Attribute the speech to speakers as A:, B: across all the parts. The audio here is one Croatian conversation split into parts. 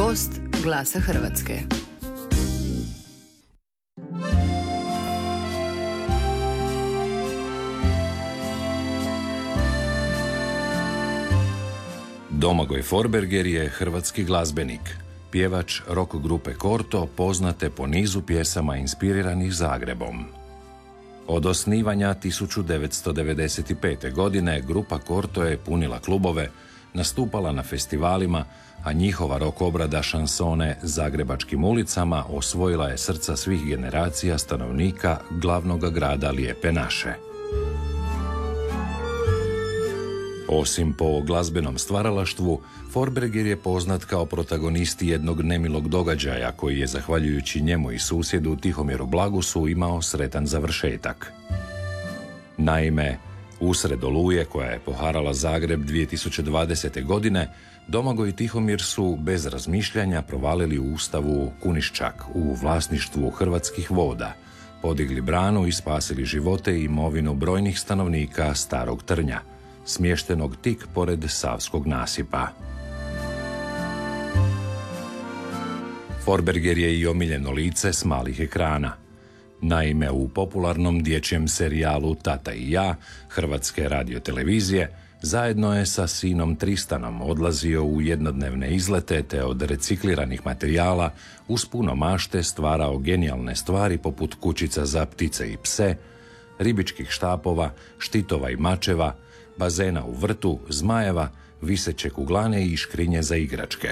A: gost Glasa Hrvatske.
B: Domagoj Forberger je hrvatski glazbenik, pjevač rock grupe Korto, poznate po nizu pjesama inspiriranih Zagrebom. Od osnivanja 1995. godine grupa Korto je punila klubove, nastupala na festivalima, a njihova rock obrada šansone Zagrebačkim ulicama osvojila je srca svih generacija stanovnika glavnog grada Lijepe naše. Osim po glazbenom stvaralaštvu, Forberger je poznat kao protagonist jednog nemilog događaja koji je, zahvaljujući njemu i susjedu Tihomjeru Blagusu, imao sretan završetak. Naime, usred oluje koja je poharala Zagreb 2020. godine, Domagoj i Tihomir su bez razmišljanja provalili u ustavu Kuniščak u vlasništvu Hrvatskih voda, podigli branu i spasili živote i imovinu brojnih stanovnika Starog Trnja, smještenog tik pored Savskog nasipa. Forberger je i omiljeno lice s malih ekrana. Naime, u popularnom dječjem serijalu Tata i ja Hrvatske radiotelevizije zajedno je sa sinom Tristanom odlazio u jednodnevne izlete te od recikliranih materijala uz puno mašte stvarao genijalne stvari poput kućica za ptice i pse, ribičkih štapova, štitova i mačeva, bazena u vrtu, zmajeva, viseće kuglane i škrinje za igračke.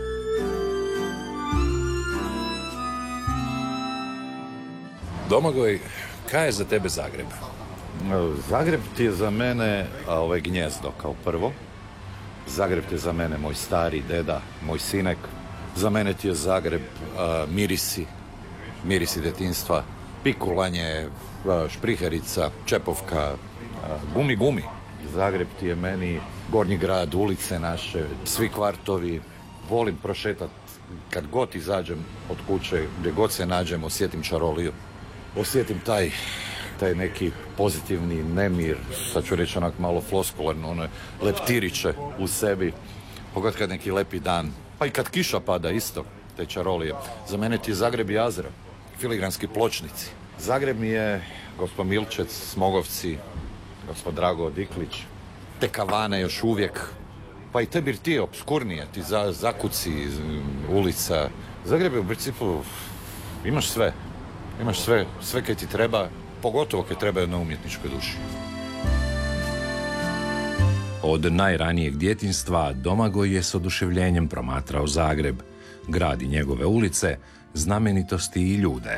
B: Domagoj, kaj je za tebe Zagreb?
C: Zagreb ti je za mene gnjezdo kao prvo. Zagreb ti je za mene moj stari deda, moj sinek. Za mene ti je Zagreb mirisi detinjstva, pikulanje, špriherica, čepovka, gumi. Zagreb ti je meni Gornji grad, ulice naše, svi kvartovi. Volim prošetati kad god izađem od kuće, gdje god se nađem, osjetim čaroliju. Osjetim taj neki pozitivni nemir, sad ću reći onak malo floskularno, one leptiriće u sebi. Pogod kad neki lepi dan, pa i kad kiša pada isto, te čarolije. Za mene ti je Zagreb i Jazra, filigranski pločnici. Zagreb mi je gospod Milčec, Smogovci, gospod Drago Diklić, te kavane još uvijek, pa i te birtije obskurnije, ti zakuci ulica. Zagreb je u principu, imaš sve kaj ti treba, pogotovo kaj treba na umjetničkoj duši.
B: Od najranijeg djetinjstva Domagoj je s oduševljenjem promatrao Zagreb, grad i njegove ulice, znamenitosti i ljude.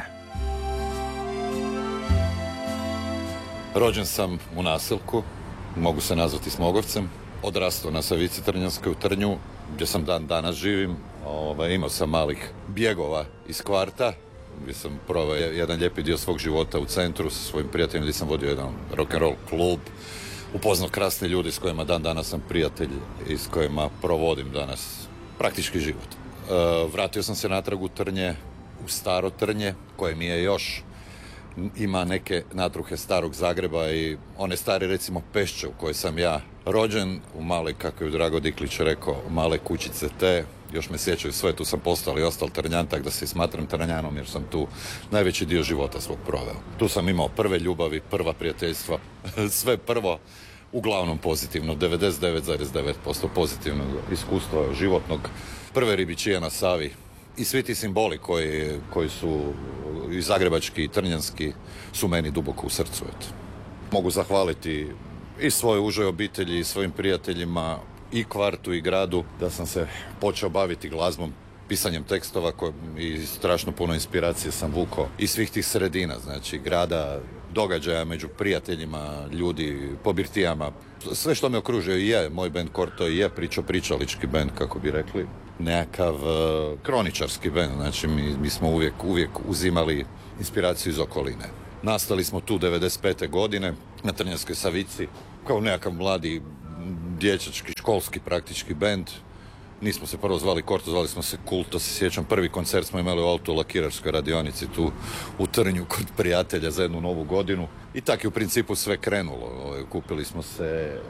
C: Rođen sam u naselku, mogu se nazvati Smogovcem. Odrastao na Savici Trnjanskoj u Trnju, gdje sam dan danas živim. Imao sam malih bjegova iz kvarta, gdje sam proveo jedan lijepi dio svog života u centru sa svojim prijateljima, gdje sam vodio jedan rock'n'roll klub. Upoznao krasne ljudi s kojima dan danas sam prijatelj i s kojima provodim danas praktički život. Vratio sam se natrag u Trnje, u Staro Trnje, koje mi je još ima neke natruhe starog Zagreba i one stare, recimo, Pešće u kojoj sam ja rođen, u male, kako je Drago Diklić rekao, male kućice te. Još me sjećaju sve, tu sam postao i ostal Trnjan, tak da se smatram Trnjanom jer sam tu najveći dio života svog proveo. Tu sam imao prve ljubavi, prva prijateljstva, sve prvo uglavnom pozitivno, 99,9% pozitivnog iskustva životnog, prve ribičije na Savi. I svi ti simboli koji su i zagrebački i trnjanski su meni duboko u srcu. Mogu zahvaliti i svojoj užoj obitelji i svojim prijateljima i kvartu i gradu da sam se počeo baviti glazbom, pisanjem tekstova i strašno puno inspiracije sam vukao iz svih tih sredina, znači grada, događaja među prijateljima, ljudi, po birtijama. Sve što me okružuje je moj band Korto i je pričalički band, kako bi rekli. Nekakav kroničarski band, znači mi smo uvijek uzimali inspiraciju iz okoline. Nastali smo tu 95. godine na Trnjanskoj Savici kao nekakav mladi dječački, školski praktički band. Nismo se prvo zvali Korto, zvali smo se Kult, to se sjećam. Prvi koncert smo imali u autolakirarskoj radionici tu u Trnju kod prijatelja za jednu novu godinu. I tako je u principu sve krenulo. Kupili smo se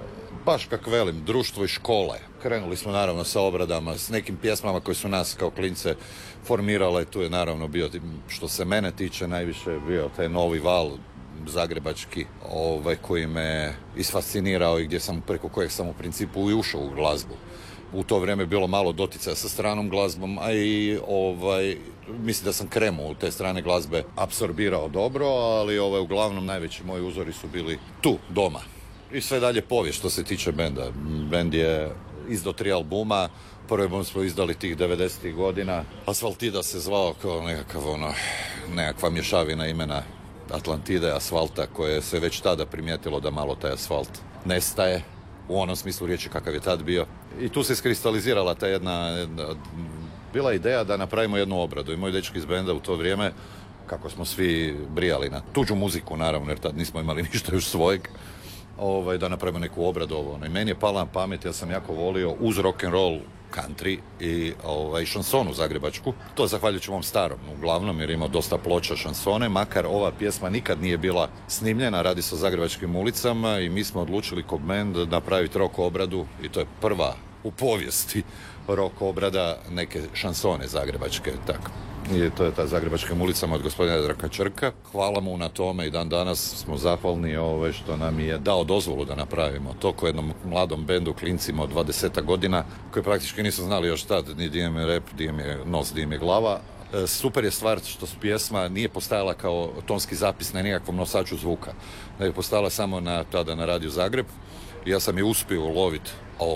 C: baš kak velim, društvo i škole. Krenuli smo naravno sa obradama, s nekim pjesmama koje su nas kao klince formirale. Tu je naravno bio, što se mene tiče, najviše bio taj novi val zagrebački, koji me isfascinirao i preko kojeg sam u principu i ušao u glazbu. U to vrijeme je bilo malo doticaja sa stranom glazbom, a i mislim da sam kremu u te strane glazbe apsorbirao dobro, ali uglavnom najveći moji uzori su bili tu, doma. I sve dalje povijest što se tiče benda. Bend je izdao 3 albuma, prvi album smo izdali tih 90-ih godina. Asfaltida se zvao kao nekakva mješavina imena Atlantide, asfalta, koje se već tada primijetilo da malo taj asfalt nestaje, u onom smislu riječi kakav je tad bio. I tu se iskristalizirala ta jedna bila ideja da napravimo jednu obradu. I moj dečki iz benda u to vrijeme, kako smo svi brijali na tuđu muziku, naravno, jer tad nismo imali ništa još svojeg, da napravimo neku obradu. I meni je pala na pamet, ja sam jako volio uz rock'n'roll country i šansonu zagrebačku. To zahvaljujući ovom starom, uglavnom, jer imao dosta ploča šansone, makar ova pjesma nikad nije bila snimljena, radi se o zagrebačkim ulicama i mi smo odlučili ko band napraviti rock obradu i to je prva u povijesti rock obrada neke šansone zagrebačke, tako. I to je ta zagrebačkim ulicama od gospodina Draka Črka. Hvala mu na tome i dan danas smo zahvalni što nam je dao dozvolu da napravimo to ko jednom mladom bendu, klincima od 20 godina, koji praktički nisu znali još tad ni di im je rep, di im je nos, di im je glava. Super je stvar što pjesma nije postajala kao tonski zapis na nikakvom nosaču zvuka, da je postajala samo tada na Radio Zagreb. Ja sam je uspio uloviti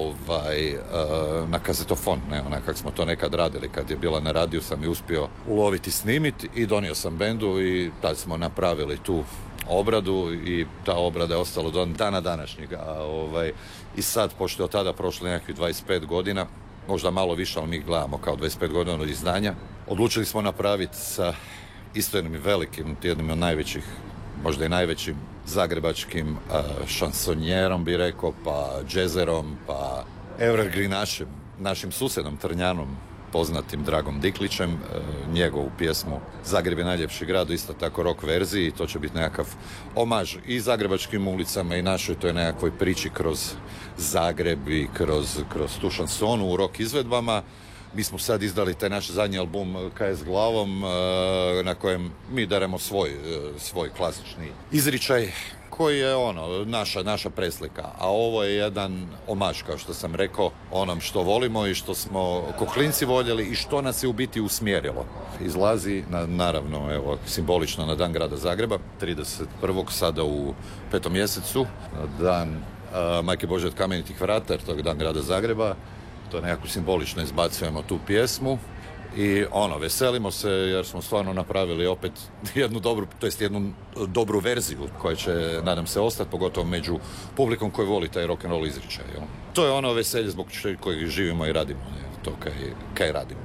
C: na kazetofon, kako smo to nekad radili, kad je bila na radiju sam je uspio uloviti, snimiti i donio sam bendu i tad smo napravili tu obradu i ta obrada je ostala do dana današnjega. I sad, pošto je od tada prošlo nekakvih 25 godina, možda malo više, ali mi gledamo kao 25 godina od izdanja, odlučili smo napraviti sa isto jednim velikim, jednim od najvećih, možda i najvećim zagrebačkim šansonjerom, bi rekao, pa džezerom, pa evergreenašem, našim susjedom Trnjanom, poznatim Dragom Diklićem, njegovu pjesmu Zagreb je najljepši grad, isto tako rock verziji, i to će biti nekakav omaž i zagrebačkim ulicama i našoj toj nekakvoj priči kroz Zagreb i kroz tu šansonu u rock izvedbama. Mi smo sad izdali taj naš zadnji album KS Glavom, na kojem mi daremo svoj klasični izričaj, koji je naša preslika. A ovo je jedan omaž, kao što sam rekao, onom što volimo i što smo ko klinci voljeli i što nas je u biti usmjerilo. Izlazi, naravno, simbolično na Dan grada Zagreba, 31. sada u 5. mjesecu, dan Majke Božje od kamenitih vrata, jer to je Dan grada Zagreba. To nekako simbolično izbacujemo tu pjesmu i veselimo se jer smo stvarno napravili opet jednu dobru verziju koja će, nadam se, ostati, pogotovo među publikom koji voli taj rock'n'roll izričaj. To je veselje zbog kojeg živimo i radimo, to kaj radimo.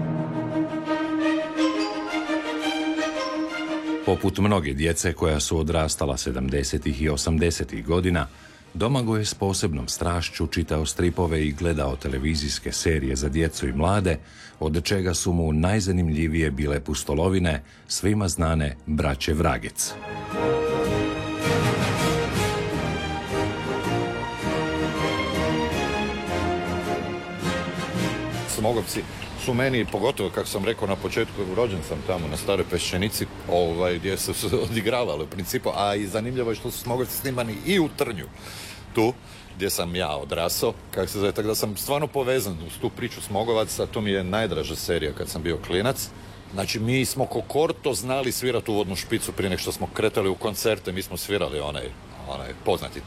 B: Poput mnoge djece koja su odrastala 70. i 80. godina, Domagoj je s posebnom strašću čitao stripove i gledao televizijske serije za djecu i mlade, od čega su mu najzanimljivije bile pustolovine, svima znane Braće Vragec.
C: Smogovci su meni, pogotovo kako sam rekao na početku, rođen sam tamo na Staroj Peščenici, gdje su se odigravali u principu, a i zanimljivo je što su Smogovci snimani i u Trnju, tu gdje sam ja odrasao, kako se zove, tako da sam stvarno povezan uz tu priču Smogovaca. To mi je najdraža serija kad sam bio klinac. Znači, mi smo ko Korto znali svirati uvodnu špicu prije nego što smo kretali u koncerte. Mi smo svirali onaj poznati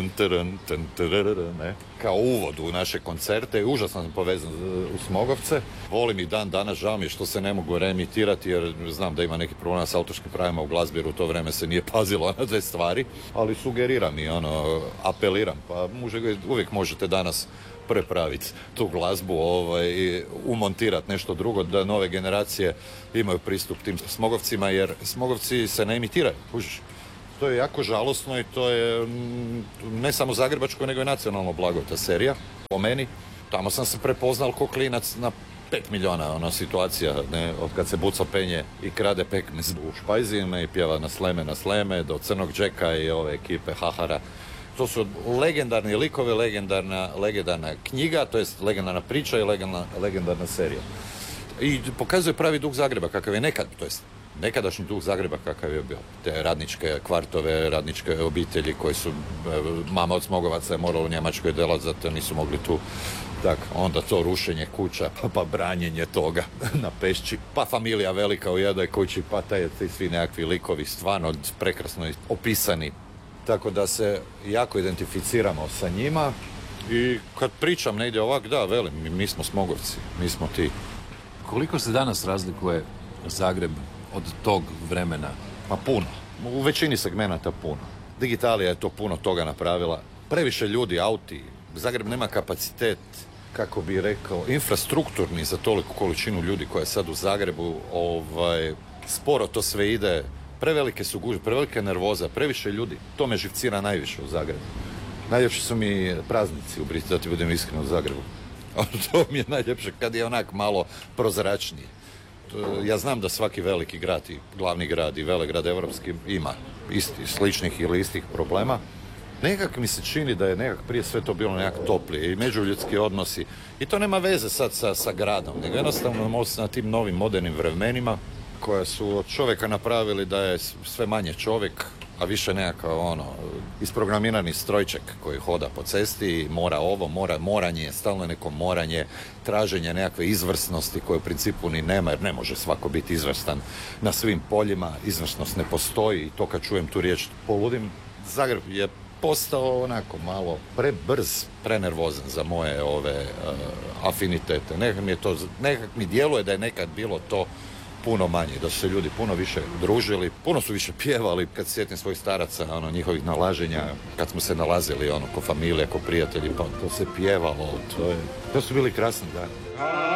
C: ne? Kao uvod u naše koncerte. Užasno sam povezan u Smogovce. Volim i dan danas, žao mi je što se ne mogu reemitirati jer znam da ima neki problema s autorskim pravima u glazbi, jer u to vrijeme se nije pazilo na te stvari, ali sugeriram i apeliram, pa uvijek možete danas prepraviti tu glazbu i umontirati nešto drugo, da nove generacije imaju pristup tim Smogovcima, jer Smogovci se ne emitiraju, kužiš. To je jako žalosno i to je ne samo zagrebačko, nego i nacionalno blago ta serija. Po meni, tamo sam se prepoznal ko klinac na 5 milijuna situacija, ne, od kad se Buco penje i krade pekmez u špajzime i pjeva na sleme, do Crnog Džeka i ove ekipe Hahara To su legendarni likovi, legendarna knjiga, to jest legendarna priča i legendarna serija. I pokazuje pravi duh Zagreba kakav je nekad, to jest nekadašnji duh Zagreba kakav je bio. Te radničke kvartove, radničke obitelji koji su, mama od Smogovaca je morala u Njemačkoj delati, zato nisu mogli tu. Tak, onda to rušenje kuća, pa branjenje toga na Pešći, pa familija velika u jednoj kući, pa ti svi nekakvi likovi stvarno prekrasno opisani. Tako da se jako identificiramo sa njima i kad pričam negdje ovak, da, velim, mi smo Smogovci, mi smo ti.
B: Koliko se danas razlikuje Zagreb od tog vremena?
C: Pa puno. U većini segmenata puno. Digitalija je to puno toga napravila. Previše ljudi, auti. Zagreb nema kapacitet, kako bi rekao, infrastrukturni za toliku količinu ljudi koja je sad u Zagrebu. Sporo to sve ide. Prevelike su gužve, prevelika nervoza, previše ljudi. To me živcira najviše u Zagrebu. Najljepši su mi praznici u Briti, da ti budem iskren, u Zagrebu. To mi je najljepše kad je onak malo prozračniji. Ja znam da svaki veliki grad i glavni grad i velegrad evropski ima sličnih ili istih problema. Nekak mi se čini da je nekak prije sve to bilo nekak toplije i međuljudski odnosi. I to nema veze sad sa gradom, nego jednostavno na tim novim modernim vremenima koja su od čovjeka napravili da je sve manje čovjek, a više nekakav isprogramirani strojček koji hoda po cesti i mora ovo, moranje, stalno je neko moranje, traženje nekakve izvrsnosti koje u principu ni nema, jer ne može svako biti izvrstan na svim poljima, izvrsnost ne postoji i to kad čujem tu riječ poludim. Zagreb je postao onako malo prebrz, prenervozan za moje afinitete. Nekak mi djeluje da je nekad bilo to puno manje, da su se ljudi puno više družili, puno su više pjevali. Kad se sjetim svojih staraca, njihovih nalaženja, kad smo se nalazili ko familija, ko prijatelji, pa to se pjevalo. To su bili krasni dani.